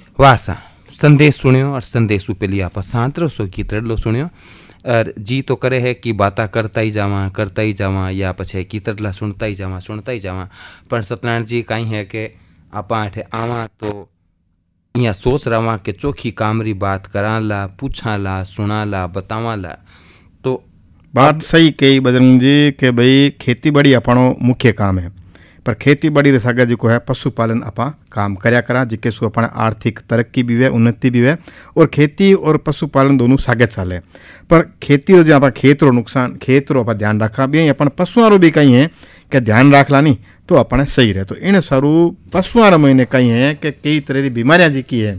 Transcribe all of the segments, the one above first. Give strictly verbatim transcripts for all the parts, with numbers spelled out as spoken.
वाह सा संदेश सुनियो और संदेश पेली आप सांतरो सो की तरलो सुनियो और जी तो करे है कि बाता करता ही जावा करता ही जावा या पछे की तरला सुनता ही जावा सुनता ही जावा पर सत्यनारायण जी कहीं है कि आपा अठे आवा तो यहाँ सोच रहा कि चोखी कामरी बात कराला पूछाला सुनाला बतावाला। तो बात सही कही बजरंग जी के भाई खेती बाड़ी अपनो मुख्य काम है, पर खेती बाड़ी रे सागे जो है पशुपालन अपा काम करया करा जिके सु अपना आर्थिक तरक्की भी है उन्नति भी है और खेती और पशुपालन दोनों सागे चले। पर खेती रो जो आप खेत रो नुकसान खेत रो आप ध्यान रखा भी अपन पशुओं रो भी कहीं है कि ध्यान रखला नहीं तो अपने सही रहे। तो इन सारू पशुओं महीने कहीं है कि कई तरह की बीमारियां जी की है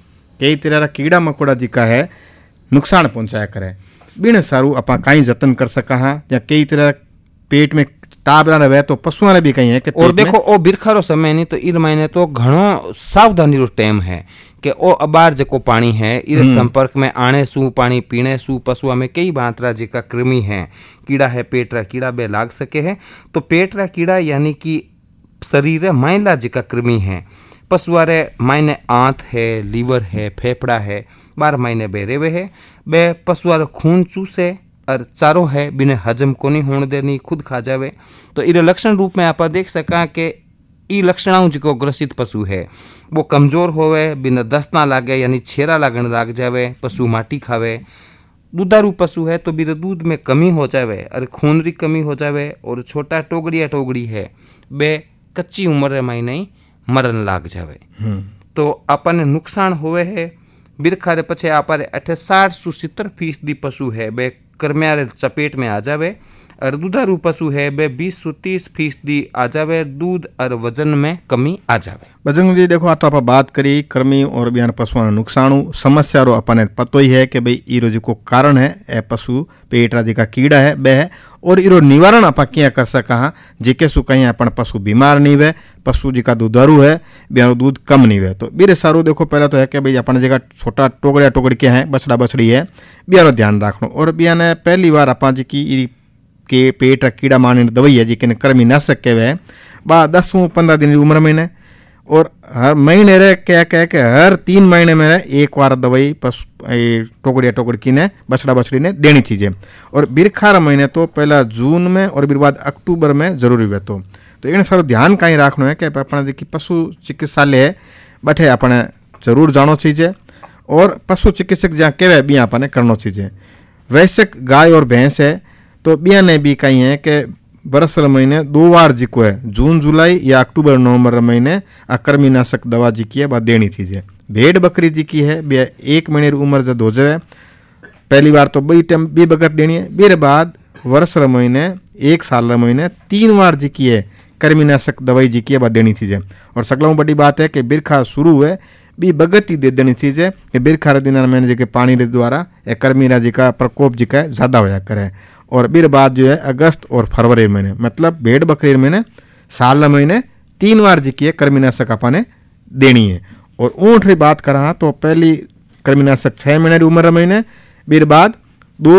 कई तरह का कीड़ा मकोड़ा जी का है नुकसान पहुंचाया करे बिन सारू अपा कहीं जतन कर सका हाँ या कई तरह पेट में टाबरा रहे तो पशुओं ने भी कहीं है कि और देखो ओ बिरखारो समय नहीं तो इन महीने तो घणो सावधानी रो टाइम है कि ओ अबार जो पानी है इस संपर्क में आने सु पानी पीने सु पशुओं में कई मात्रा जी का कृमि है कीड़ा है पेटरा कीड़ा बे लाग सके है। तो पेटरा कीड़ा यानी कि शरीर माइला जी का कृमि है पशुआरे मायने आंत है लीवर है फेफड़ा है बारह महीने बे रेवे है बे पशुआरे खून चूसे और चारो है बिने हजम को नहीं होने देनी खुद खा जावे। तो इरे लक्षण रूप में आप देख सका कि ई लक्षणों जो ग्रसित पशु है वो कमजोर होवे बिना दस्ता लागे यानी छेरा लागण लाग जावे पशु माटी खावे। दूधारू पशु है तो बिना दूध में कमी हो जावे और खून री कमी हो जावे और छोटा टोगड़िया टोगड़ी है बे कच्ची उम्र में नहीं मरण लाग जावे। तो अपन नुकसान हुए है बिरखा रे पछे आपारे अठे साठ सु सितर फीसदी पशु है बे कर्म्या चपेट में आ जावे और दूधारू पशु है बे बीस सु तीस फीसदी आ जावे दूध और वजन में कमी आ जावे। बजरंग जी देखो आ तो आप बात करी कर्मी और बिहान पशुओं नुकसानू समस्या रो अपने पतो ही है कि भाई इरो जो को कारण है ए पशु पेट राजी का कीड़ा है बे है और इरो निवारण आप क्या कर सका हाँ जिके सु कहीं अपन पशु बीमार नहीं हुए पशु जी का दूधारू है बिहान दूध कम नहीं हुए। तो बीरे सारू देखो पहला तो है कि भाई अपन जगह छोटा टोकड़िया टोकड़ी क्या है बछड़ा बछड़ी है बिहान ध्यान रखना और बिहान पहली बार आप जी की के पेट कीड़ा मारने दवाई है जी के कर्मी न सके वे बा दसवीं पंद्रह दिन की उम्र में और हर महीने रे क्या कह के हर तीन महीने में एक बार दवाई पशु टोकड़िया टोकड़ी ने बछड़ा बछड़ी ने देनी चीजें और बिरखार महीने तो पहला जून में और फिर बाद अक्टूबर में जरूरी हुए। तो तो इन सारो ध्यान कहीं रखना है कि अपना जी पशु चिकित्सालय है बठे अपने जरूर जानो चीजें और पशु चिकित्सक जहाँ कहे भी अपने करना चीजें। वैसे गाय और भैंस है तो बिया ने भी कहीं है कि बरस महीने दो बार जी को है जून जुलाई या अक्टूबर नवंबर महीने अकृमिनाशक दवा जी की है बात देनी चीज़ है। भेड़ बकरी जी की है बिया एक महीने की उम्र जब हो जाए पहली बार तो बी टाइम बी बगत देनी है फिर बाद वर्ष महीने एक साल महीने तीन बार जी की है कृमिनाशक दवाई जी की है बात देनी चीज़ है। और सकलों बड़ी बात है कि बिरखा शुरू है बी बगत ही दे देनी चीज़ है कि बिरखा दिन महीने जी पानी रे द्वारा कर्मीरा जी का प्रकोप जी का ज़्यादा होया करे और फिर बाद जो है अगस्त और फरवरी महीने मतलब भेड़ बकरी महीने साल महीने तीन बार जी की कृमिनाशक अपने देनी है। और ऊँट की बात करा तो पहली कृमिनाशक छः महीने की उम्र महीने फिर बाद दो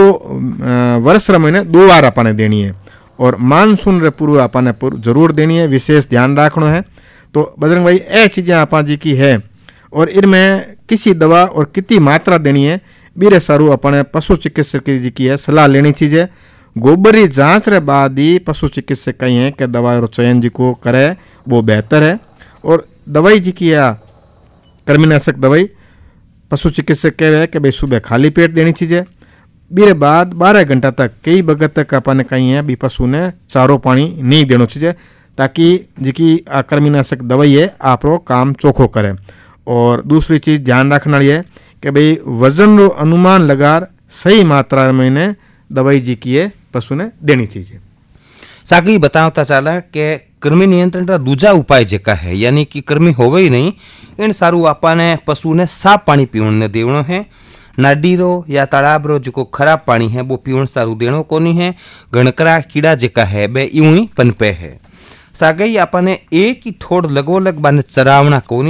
वर्ष महीने दो बार अपने देनी है और मानसून रे पूर्व अपने पूर्व जरूर देनी है विशेष ध्यान रखना है। तो बजरंग भाई ए चीज़ें आपा जी की है और इनमें किसी दवा और कितनी मात्रा देनी है बीरे सारू अपने पशु चिकित्सक जी की है सलाह लेनी चीज़ें। गोबरी जांच रे बाद ही पशु चिकित्सक कहीं है कि दवा और चयन जी को करे वो बेहतर है। और दवाई जी की है कृमिनाशक दवाई पशु चिकित्सक कह रहे हैं कि भाई सुबह खाली पेट देनी चीज़ें बीरे बाद बारह घंटा तक कई बगत तक अपन कहीं है भी पशु ने चारो पानी नहीं देना चाहिए ताकि जी की कृमिनाशक दवाई है आप रो काम चोखो करे। और दूसरी चीज़ ध्यान रखना है कि भाई वजन रो अनुमान लगार सही मात्रा में दवाई जी की है पशु ने देनी चाहिए। सागली बतावता चाला कि कृमि नियंत्रण का दूजा उपाय जेका है यानी कि कृमि होवे ही नहीं इन सारू आपाने पशु ने साफ पानी पीवण देवणो है। नाडी रो या तालाब रो जो खराब पानी है वो पीवण सारू देणो कोनी है। गणकरा कीड़ा जेका है बे यूं ही पनपे है। सागई आपाने एक ही ठोड़ लगो लग बाने चरावना कोनी